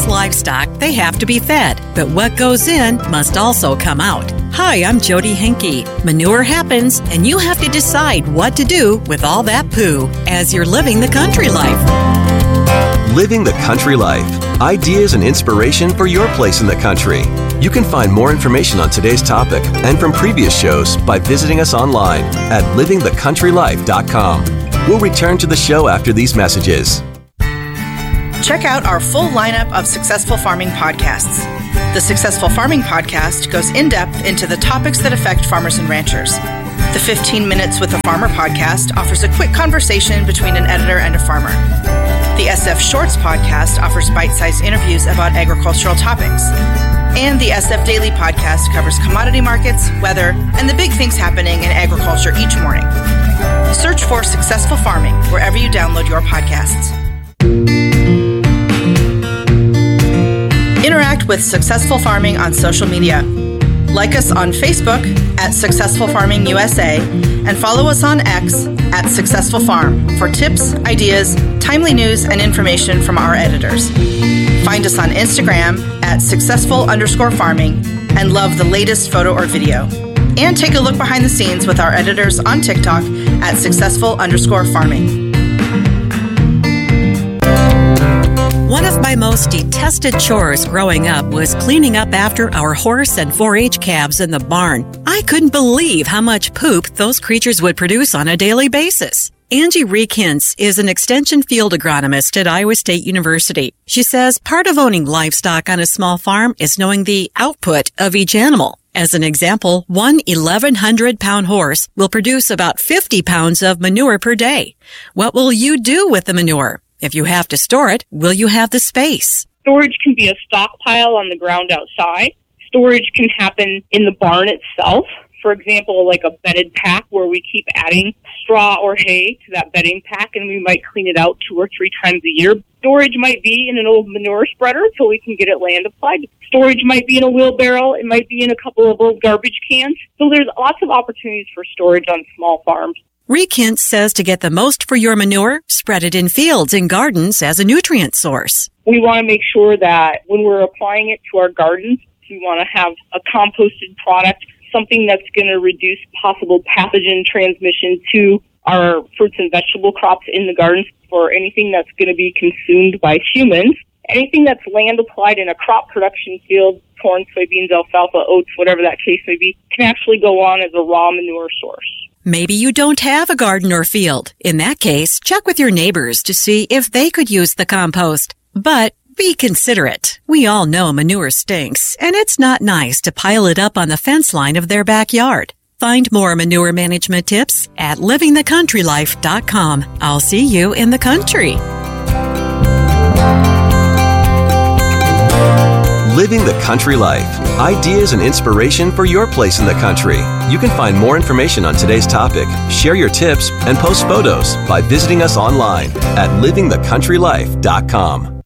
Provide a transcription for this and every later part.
us livestock, they have to be fed, but what goes in must also come out. Hi, I'm Jody Henke. Manure happens, and you have to decide what to do with all that poo as you're living the country life. Living the Country Life. Ideas and inspiration for your place in the country. You can find more information on today's topic and from previous shows by visiting us online at livingthecountrylife.com. We'll return to the show after these messages. Check out our full lineup of Successful Farming podcasts. The Successful Farming podcast goes in-depth into the topics that affect farmers and ranchers. The 15 Minutes with a Farmer podcast offers a quick conversation between an editor and a farmer. The SF Shorts podcast offers bite-sized interviews about agricultural topics. And the SF Daily podcast covers commodity markets, weather, and the big things happening in agriculture each morning. Search for Successful Farming wherever you download your podcasts. Interact with Successful Farming on social media. Like us on Facebook at Successful Farming USA and follow us on X at Successful Farm for tips, ideas, timely news, and information from our editors. Find us on Instagram at successful_farming and love the latest photo or video. And take a look behind the scenes with our editors on TikTok at successful_farming. One of my most detested chores growing up was cleaning up after our horse and 4-H calves in the barn. I couldn't believe how much poop those creatures would produce on a daily basis. Angie Reekins is an extension field agronomist at Iowa State University. She says part of owning livestock on a small farm is knowing the output of each animal. As an example, one 1,100-pound horse will produce about 50 pounds of manure per day. What will you do with the manure? If you have to store it, will you have the space? Storage can be a stockpile on the ground outside. Storage can happen in the barn itself. For example, like a bedded pack where we keep adding straw or hay to that bedding pack, and we might clean it out 2 or 3 times a year. Storage might be in an old manure spreader so we can get it land applied. Storage might be in a wheelbarrow. It might be in a couple of old garbage cans. So there's lots of opportunities for storage on small farms. Reekins says to get the most for your manure, spread it in fields and gardens as a nutrient source. We want to make sure that when we're applying it to our gardens, we want to have a composted product, something that's going to reduce possible pathogen transmission to our fruits and vegetable crops in the gardens for anything that's going to be consumed by humans. Anything that's land applied in a crop production field, corn, soybeans, alfalfa, oats, whatever that case may be, can actually go on as a raw manure source. Maybe you don't have a garden or field. In that case, check with your neighbors to see if they could use the compost. But be considerate. We all know manure stinks, and it's not nice to pile it up on the fence line of their backyard. Find more manure management tips at livingthecountrylife.com. I'll see you in the country. Living the Country Life. Ideas and inspiration for your place in the country. You can find more information on today's topic, share your tips, and post photos by visiting us online at livingthecountrylife.com.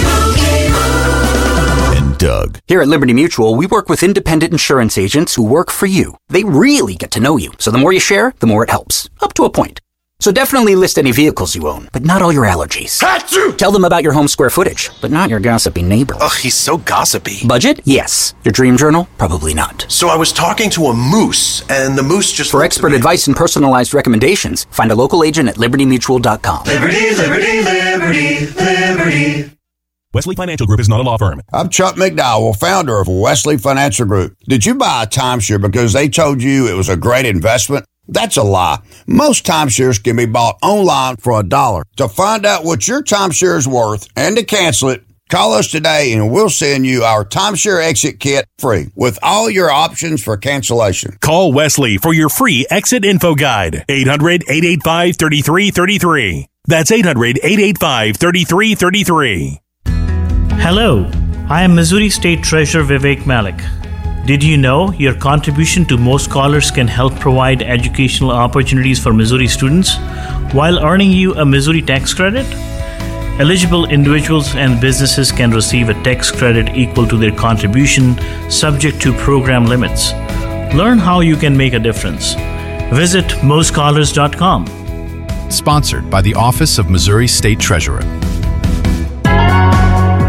And Doug. Here at Liberty Mutual, we work with independent insurance agents who work for you. They really get to know you, so the more you share, the more it helps. Up to a point. So definitely list any vehicles you own, but not all your allergies. Achoo! Tell them about your home square footage, but not your gossipy neighbor. Ugh, he's so gossipy. Budget? Yes. Your dream journal? Probably not. So I was talking to a moose, and the moose just... For expert advice and personalized recommendations, find a local agent at libertymutual.com. Liberty, liberty, liberty, liberty. Wesley Financial Group is not a law firm. I'm Chuck McDowell, founder of Wesley Financial Group. Did you buy a timeshare because they told you it was a great investment? That's a lie. Most timeshares can be bought online for $1. To find out what your timeshare is worth and to cancel it, call us today and we'll send you our timeshare exit kit free with all your options for cancellation. Call Wesley for your free exit info guide. 800-885-3333. That's 800-885-3333. Hello, I am Missouri State Treasurer Vivek Malik. Did you know your contribution to Most Scholars can help provide educational opportunities for Missouri students while earning you a Missouri tax credit? Eligible individuals and businesses can receive a tax credit equal to their contribution, subject to program limits. Learn how you can make a difference. Visit mostscholars.com. Sponsored by the Office of Missouri State Treasurer.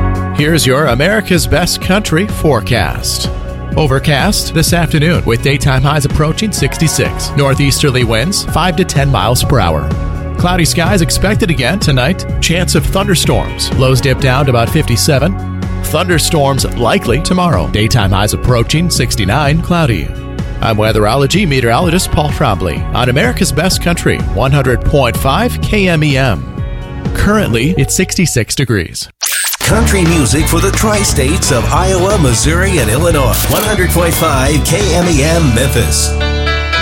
Here's your America's Best Country forecast. Overcast this afternoon with daytime highs approaching 66. Northeasterly winds 5 to 10 miles per hour. Cloudy skies expected again tonight. Chance of thunderstorms. Lows dip down to about 57. Thunderstorms likely tomorrow. Daytime highs approaching 69. Cloudy. I'm weatherology meteorologist Paul Trombley on America's Best Country 100.5 KMEM. Currently, it's 66 degrees. Country music for the tri-states of Iowa, Missouri, and Illinois. 100.5 KMEM Memphis.